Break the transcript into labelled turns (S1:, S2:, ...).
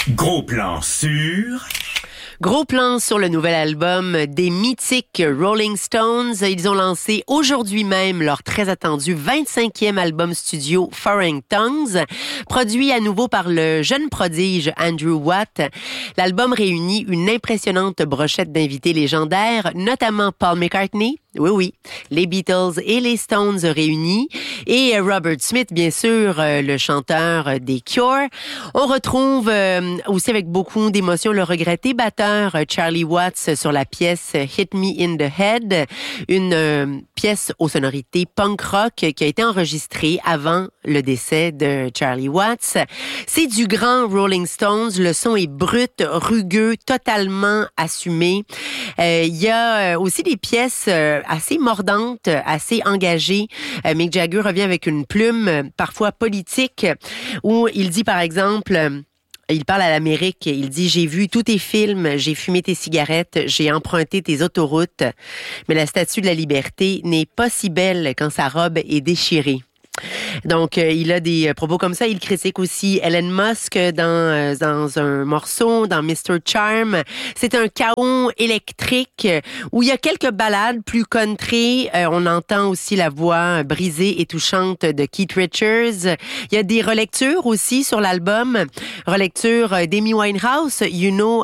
S1: Gros plan sur...
S2: Gros plan sur le nouvel album des mythiques Rolling Stones. Ils ont lancé aujourd'hui même leur très attendu 25e album studio Foreign Tongues, produit à nouveau par le jeune prodige Andrew Watt. L'album réunit une impressionnante brochette d'invités légendaires, notamment Paul McCartney, oui, les Beatles et les Stones réunis, et Robert Smith, bien sûr, le chanteur des Cure. On retrouve aussi avec beaucoup d'émotion le regretté batteur Charlie Watts sur la pièce Hit Me in the Head, une pièce aux sonorités punk rock qui a été enregistrée avant le décès de Charlie Watts. C'est du grand Rolling Stones, le son est brut, rugueux, totalement assumé. Il y a aussi des pièces assez mordantes, assez engagées. Mick Jagger revient avec une plume parfois politique où il dit par exemple... Il parle à l'Amérique, il dit « J'ai vu tous tes films, j'ai fumé tes cigarettes, j'ai emprunté tes autoroutes, mais la Statue de la Liberté n'est pas si belle quand sa robe est déchirée. » Donc, il a des propos comme ça. Il critique aussi Elon Musk dans un morceau, dans Mr. Charm. C'est un chaos électrique où il y a quelques ballades plus country. On entend aussi la voix brisée et touchante de Keith Richards. Il y a des relectures aussi sur l'album. Relecture d'Amy Winehouse, You Know